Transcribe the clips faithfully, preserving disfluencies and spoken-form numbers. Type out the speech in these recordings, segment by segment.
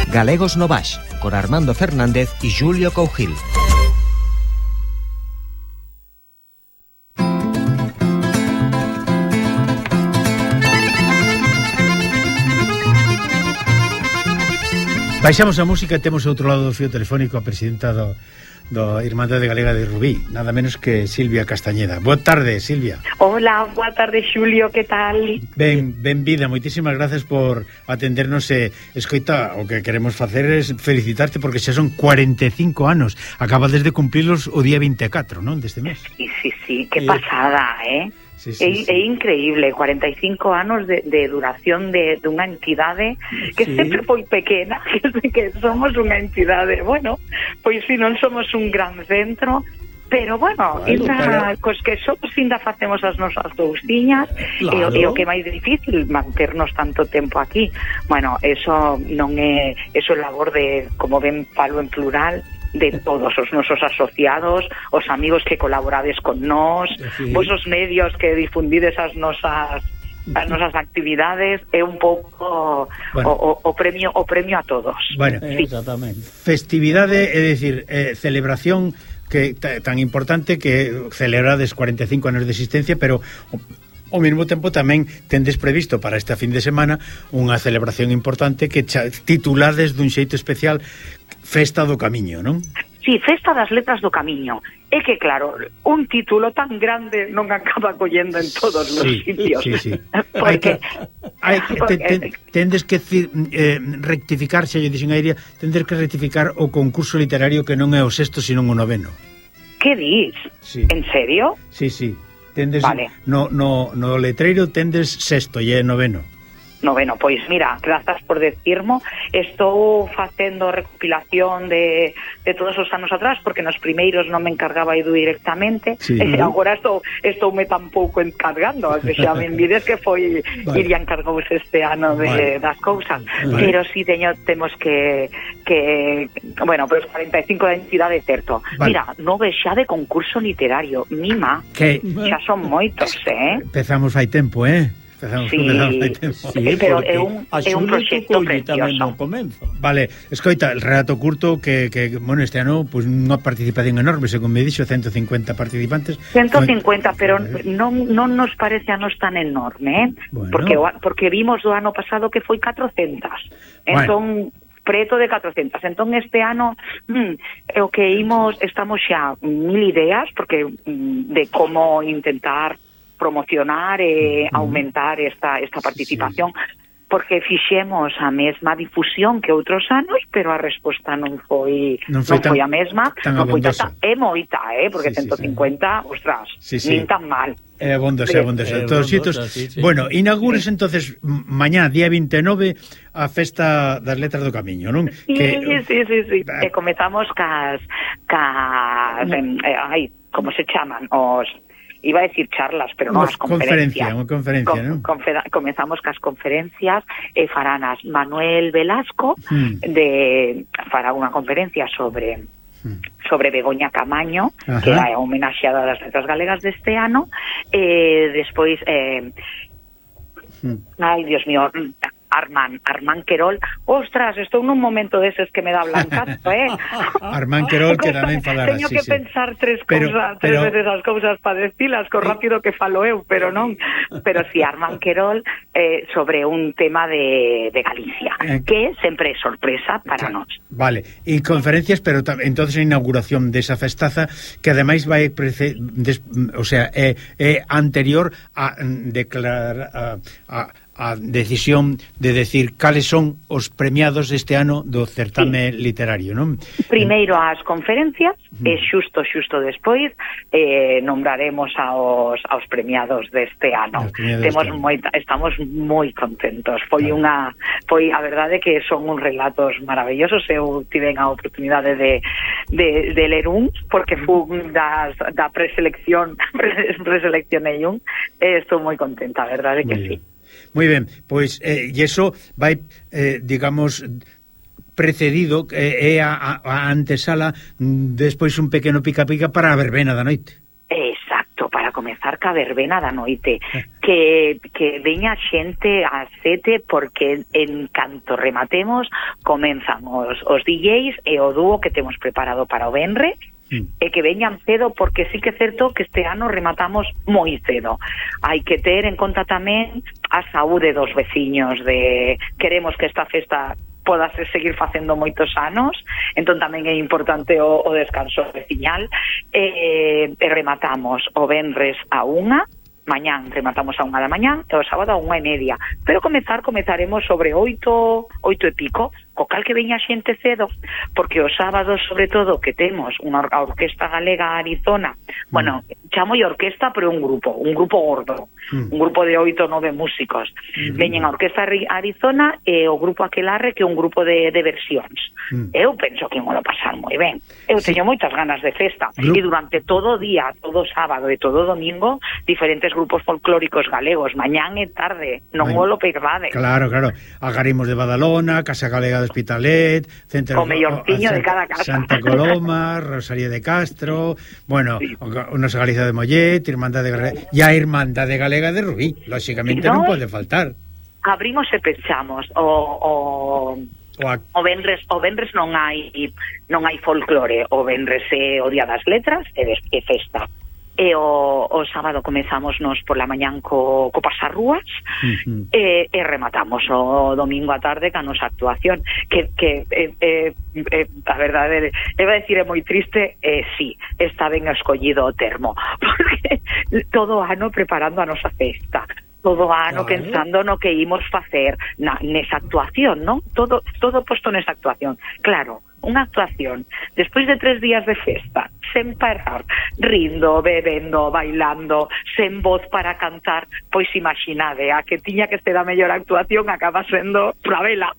Galegos no Baix, con Armando Fernández y Julio Cougil. Baixamos a música e temos outro lado do fío telefónico a presidenta do, do Irmandade Galega de Rubí, nada menos que Silvia Castañeda. Boa tarde, Silvia. Hola, boa tarde, Xulio, que tal? Ben, ben vida, moitísimas gracias por atendernos e escoita, o que queremos facer é felicitarte porque xa son cuarenta e cinco anos, acabades de cumprilos o día vinte e catro, non, deste mes. Sí, sí, sí, que eh... pasada, eh? Sí, sí, é, sí. é increíble, cuarenta e cinco anos de, de duración de, de unha entidade que sí. sempre foi pequena, que somos unha entidade, bueno, pois si non somos un gran centro, pero bueno, claro, entra, pero... cos que somos ainda facemos as nosas cousiñas, claro. e, e o que é máis difícil manternos tanto tempo aquí. Bueno, eso non é, eso é labor de, como ben falo en plural, de todos os nosos asociados, os amigos que colaborades con nós, sí. vos os medios que difundides as nosas as nosas actividades, é un pouco bueno. o, o, o premio o premio a todos. Bueno, sí. Exactamente. Festividade, é dicir, eh, celebración que tan importante que celebrades cuarenta e cinco anos de existencia, pero ao mesmo tempo tamén tendes previsto para esta fin de semana unha celebración importante que titulades dun xeito especial Festa do Camiño, non? Sí, Festa das Letras do Camiño. É que, claro, un título tan grande non acaba collendo en todos os sí, sitios. Sí, sí, porque, hai que, te, te, tendes que eh, rectificar, se lle dixen a Iria, tendes que rectificar o concurso literario que non é o sexto, sino o noveno. Que dis? Sí. En serio? Sí, sí. Tendes, vale. no, no, no letreiro tendes sexto e é noveno. Noveno, pois mira, grazas por decirmo. Estou facendo recopilación de, de todos os anos atrás, porque nos primeiros non me encargaba ido directamente, sí. e agora estou, estou me tampouco encargando, que xa me envides que foi vale. Iria encargouse este ano de, vale. das cousas, vale. Pero si sí, teño, temos que, que bueno, pois cuarenta e cinco da entidade, certo. Vale. Mira, nove xa de concurso literario, mima, que xa son moitos, eh? Empezamos fai tempo, eh? Sí, sí, pero é un, é un proxecto precioso. Vale, escoita, el relato curto que, que bueno, este ano pues, unha participación enorme, según me dixo, ciento cincuenta participantes. ciento cincuenta, pero non, non nos parece a nos tan enorme, eh? Bueno. Porque, porque vimos o ano pasado que foi catrocentas. Entón, bueno. preto de catrocentas. Entón, este ano, mm, o que imos, estamos xa mil ideas, porque mm, de como intentar promocionar e uh-huh. aumentar esta esta participación, sí. porque fixemos a mesma difusión que outros anos, pero a resposta non foi non foi, non tan, foi a mesma, non foi tanta, é moita, eh, porque sí, ciento cincuenta, sí, ostras, sí, sí. nin tan mal. É abondosa, é abondosa. Todos xitos. Sí, sí. Bueno, inaugures sí. entonces mañá, día vinte e nove, a Festa das Letras do Camiño, non? Sí, que, sí, sí, sí. Ah. E comezamos cas cas no. eh, ai, como se chaman os iba a decir charlas, pero non as conferencias. Conferencia, unha conferencia, non? Con, comezamos cas conferencias e faranas Manuel Velasco hmm. de fará unha conferencia sobre hmm. sobre Begoña Camaño, ajá, que é a homenaxeada das letras galegas deste ano, e despois eh, hmm. ai, Dios mío, Armán, Armán Querol. Ostras, estou nun momento deses que me dá blancazo, eh? Armán Querol, que tamén falará, teño sí, que sí. pensar tres pero, cousas, pero... tres veces as cousas para decilas, co rápido que falo eu, pero non. Pero si, sí, Armán Querol eh, sobre un tema de, de Galicia, eh, que sempre é sorpresa para nós. Vale, e conferencias, pero entonces a inauguración desa festaza, que ademais vai, prece, des, o sea, é, é anterior a declarar a, a a decisión de decir cales son os premiados este ano do certame sí. literario, non? Primeiro as conferencias mm. e xusto, xusto despois eh, nombraremos aos, aos premiados deste ano. Temos este moi, estamos moi contentos. Foi claro. unha foi a verdade que son uns relatos maravillosos. Eu tiven a oportunidade de, de, de ler un, porque fun das, da preselección preseleccionei un, e estou moi contenta, a verdade que sí. Moi ben, pois eh, e iso vai, eh, digamos, precedido, é eh, a, a antesala, despois un pequeno pica-pica para a verbena da noite. Exacto, para comezar ca verbena da noite, que, que veña xente ás sete, porque en canto rematemos comenzan os, os D Js e o dúo que temos preparado para o venre, mm. e que veñan cedo, porque sí que é certo que este ano rematamos moi cedo. Hai que ter en conta tamén a saúde dos veciños, de queremos que esta festa poda seguir facendo moitos anos, entón tamén é importante o, o descanso veciñal, e, e rematamos o venres a unha, mañán rematamos a unha da mañán, e o sábado a unha e media, pero comezar, comezaremos sobre oito, oito e pico, co cal que veña xente cedo, porque os sábados, sobre todo, que temos unha orquesta galega Arizona, mm. bueno, chamo e orquesta, pero un grupo, un grupo gordo, mm. un grupo de oito, nove músicos, mm. veñen a orquesta Arizona e o grupo Aquelarre, que é un grupo de, de versións. Mm. Eu penso que vou pasar moi ben. Eu sí. teño moitas ganas de festa, Gru e durante todo o día, todo o sábado e todo o domingo, diferentes grupos folclóricos galegos, mañán e tarde, non o lo perdade. Claro, claro, Agarimos de Badalona, Casa Galega de Hospitalet, Centro o mellorciño de cada casa, Santa Coloma, Rosalía de Castro, bueno, sí. Nosa Galiza de Mollet, Irmandade Galega, e a Irmandade Galega de Rubí, lógicamente non pode faltar. Abrimos e pechamos o, o, o, a... o venres, o venres non hai non hai folclore, o venres é o Día das Letras e, de, e festa. E o, o sábado comezamos nos por la mañán co, co pasarrúas, uh-huh. e, e rematamos o domingo a tarde ca nosa actuación, que, que eh, eh, eh, a verdade é a decir, é moi triste, eh, sí, está ben escollido o termo, porque todo ano preparando a nosa festa, todo ano claro. pensando no que imos facer na, nesa actuación, non? Todo, todo posto nesa actuación. Claro, unha actuación despois de tres días de festa, sen parar, rindo, bebendo, bailando, sen voz para cantar, pois imaginade, a que tiña que ser a mellor actuación acaba sendo pra vela.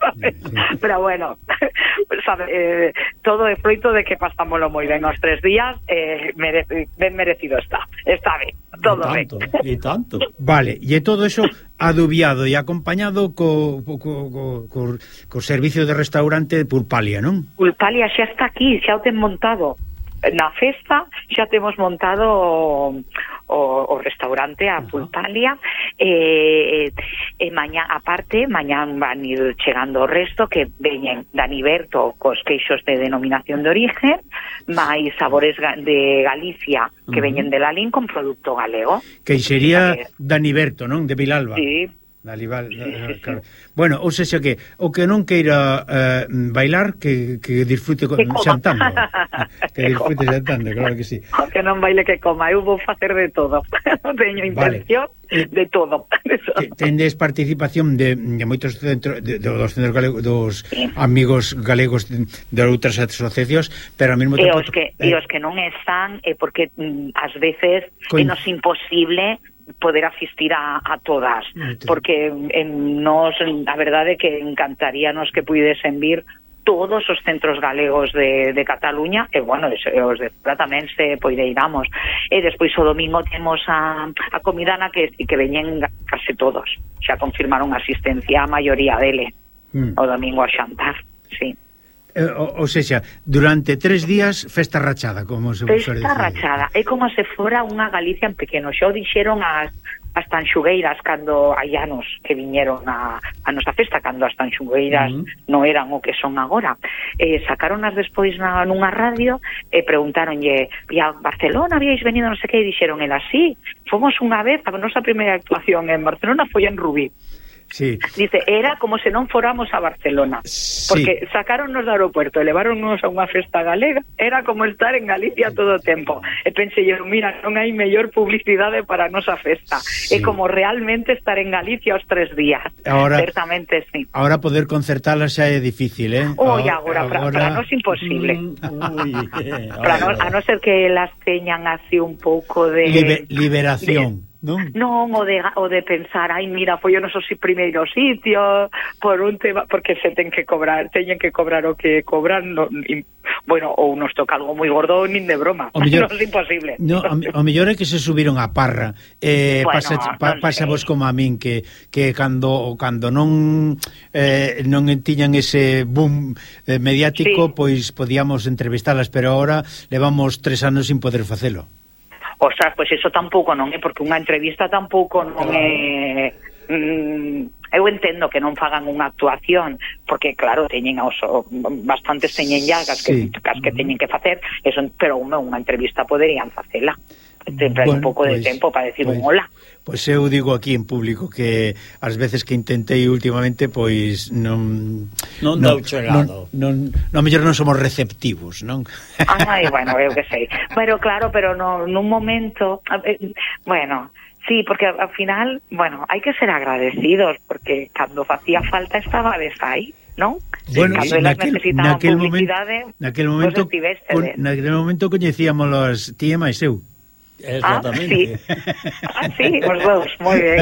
Pero bueno, sabe, eh, todo é froito de que pasámoslo moi ben os tres días, eh, merece, ben merecido está, está ben, todo ben. E tanto. Vale, e todo eso adubiado e acompañado co, co, co, co, co servicio de restaurante de Pulpalia, non? Pulpalia xa está aquí, xa o ten montado. Na festa xa temos montado o, o, o restaurante a Pulpalia, e, e mañá, aparte, mañán van ir chegando o resto, que veñen Daniberto cos queixos de denominación de origen, máis sabores de Galicia que veñen de Lalín con producto galego. Que sería Daniberto, non? De Vilalba. Sí. Dalival, sí, sí, claro. Sí. Bueno, ou seja que o que non queira uh, bailar, que, que disfrute que xantando. Que disfrute xantando, claro que sí. O que non baile, que coma. Eu vou facer de todo. Teño intención vale. de todo. Tendes participación de, de moitos centros, de, de, dos centros galegos, dos sí. amigos galegos de, de outras asociacións, pero ao mesmo tempo... E os que, eh, e os que non están, é porque mm, ás veces é nos imposible poder asistir a, a todas, porque en nos, a verdade é que encantaríanos que puidesen vir todos os centros galegos de, de Cataluña, e bueno, os de fora tamén se poideiramos, e despois o domingo temos a, a comidana que, que veñen case todos, xa confirmaron asistencia a maioría dele, mm. o domingo a xantar, sí. Eh, o, ou seja, durante tres días festa rachada, como se festa rachada, é como se fora unha Galicia en pequeno. Xa o dixeron as, as tanxugueiras cando hai anos que viñeron a, a nosa festa, cando as tanxugueiras uh -huh. non eran o que son agora. Eh, sacaronas despois na, nunha radio e preguntaronlle, e a Barcelona habíais venido non sei que, e dixeron elas, sí, fomos unha vez, a nosa primeira actuación en Barcelona foi en Rubí. Sí. Dice, era como se non fóramos a Barcelona, sí. porque sacaronnos do aeropuerto e leváronnos a unha festa galega, era como estar en Galicia todo o tempo. E pensei, mira, non hai mellor publicidade para a nosa festa, sí. é como realmente estar en Galicia os tres días. Ahora, certamente sí. Ahora poder concertalas xa é difícil, eh? Oi, agora, agora... para nos imposible. Mm, uy, eh, para no, a non ser que las teñan así un pouco de... Liber, liberación. De... Non, non o, de, o de pensar, ai, mira, foi o noso primeiro sitio, por un tema, porque se ten que cobrar, teñen que cobrar o que cobran, no, y, bueno, ou nos toca algo moi gordo, nin de broma, o mellor, non é imposible. No, o, o mellor é que se subiron a parra, eh, bueno, pasa, pa, pasa vos como a min, que, que cando, cando non eh, non tiñan ese boom eh, mediático, sí. pois podíamos entrevistalas, pero agora levamos tres anos sin poder facelo. Ostras, pois pues eso tampouco non é, porque unha entrevista tampouco non é... Mm, eu entendo que non fagan unha actuación porque claro, teñen os, bastantes teñen llagas que, sí. as que teñen que facer eso, pero unha, unha entrevista poderían facela sempre bueno, hai un pouco pues, de tempo para decir pues, un hola. Pois pues eu digo aquí en público que as veces que intentei últimamente pois non non deu chegado. Non, non, non, mellor non somos receptivos, non? Ai, bueno, eu que sei. Pero claro, pero no, nun momento, bueno, sí, porque ao final, bueno, hai que ser agradecidos porque cando facía falta estaba de aí, non? Bueno, cando elas necesitaban naquel publicidade, momento, naquel momento, con, naquel momento coñecíamos los ti e máis eu. Exactamente. Ah, sí, ah, sí, os dous, moi ben.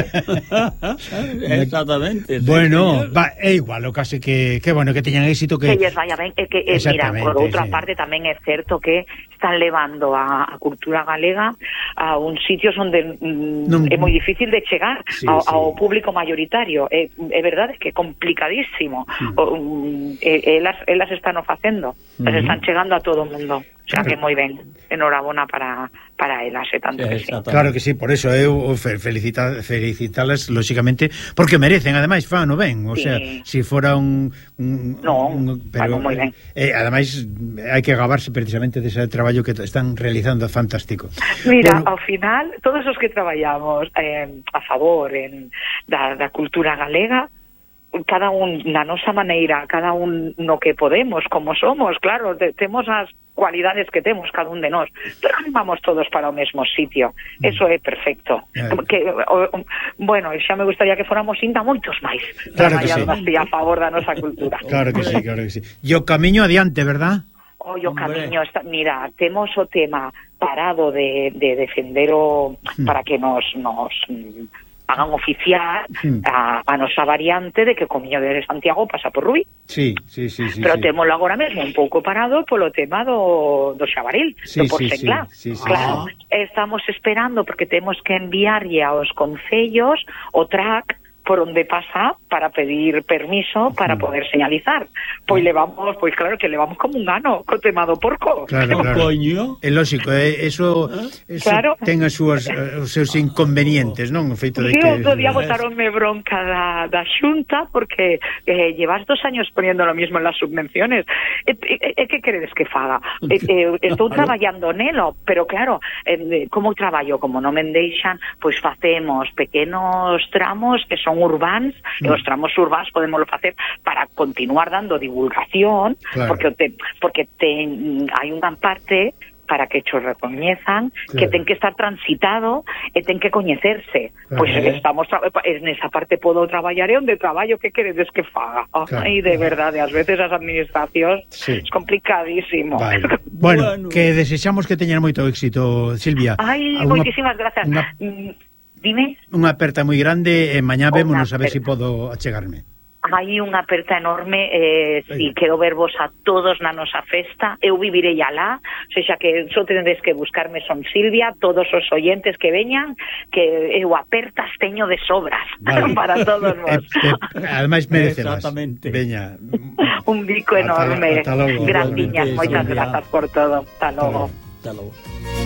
Exactamente. Sí, bueno, va, é igual, o case que, que bueno, que teñan éxito que... Que lles vaya ben, é que, é, mira, por outra sí. parte tamén é certo que están levando a, a cultura galega a uns sitios onde mm, non, é moi difícil de chegar sí, ao, sí. ao público mayoritario. É, é verdade que é complicadísimo. Sí. O, um, e, elas, elas están o facendo, uh -huh. están chegando a todo o mundo. O sea, que moi ben, enhorabona para, para elas, e tanto que sí. Claro que sí, por eso eu felicita, felicitalas, lóxicamente, porque merecen, ademais, fano ben, o sí. sea, si fora un... un no, un, pero, moi ben. Eh, ademais, hai que gabarse precisamente dese traballo que están realizando, fantástico. Mira, bueno, ao final, todos os que traballamos eh, a favor en, da, da cultura galega, cada un na nosa maneira, cada un no que podemos, como somos, claro, te, temos as cualidades que temos cada un de nós, pero non vamos todos para o mesmo sitio. Eso é perfecto. Que, o, o, bueno, xa me gustaría que fóramos ainda moitos máis claro traballando así a favor da nosa cultura. Claro que sí, claro que sí. E o camiño adiante, verdad? O o camiño, está, mira, temos o tema parado de, de defender o, hmm. para que nos nos hagan oficiar mm. a, a nosa variante de que o Comiño de Santiago pasa por Rubí. Sí, sí, sí, sí. Pero sí. témolo agora mesmo un pouco parado polo tema do, do Xabaril, sí, do Porcenglá. Sí, sí, sí, claro, sí. Estamos esperando porque temos que enviarlle aos concellos o track por onde pasa para pedir permiso para poder señalizar. Pois levamos, pois claro que levamos como un ano co tema do porco. Claro, claro. É lógico, eh, eso, eso claro. ten as súas, os seus inconvenientes, non? O feito de que... Eu outro día botaronme bronca da, da Xunta porque eh, llevas dos años poniendo lo mismo en las subvenciones. E, e, e que queredes que faga? E, e, estou traballando nelo, pero claro, eh, como traballo, como non me deixan, pois facemos pequenos tramos que son urbans, mm. e os tramos urbans podemos facer para continuar dando divulgación, claro. porque te, porque ten, hai unha parte para que cho recoñezan, claro. que ten que estar transitado e ten que coñecerse. Claro. Pois pues estamos en esa parte podo traballar e onde traballo, que queredes que faga? Claro. Ai, de verdade, ás veces as administracións sí. es complicadísimo. Vale. Bueno, bueno, que desexamos que teñan moito éxito, Silvia. Ai, alguna, moitísimas gracias. Una... Dime. Unha aperta moi grande e mañá vémonos a ver se si podo achegarme. Hai unha aperta enorme, eh, si quero vervos a todos na nosa festa, eu vivirei alá, o sea que só tenedes que buscarme, son Silvia, todos os oyentes que veñan, que eu apertas teño de sobras, vale. para todos vos. Eh, eh, ademais merecelas. Exactamente. Veña. Un bico enorme, ata, ata logo, grandiñas, moitas grazas por todo. Hasta logo. Hasta logo.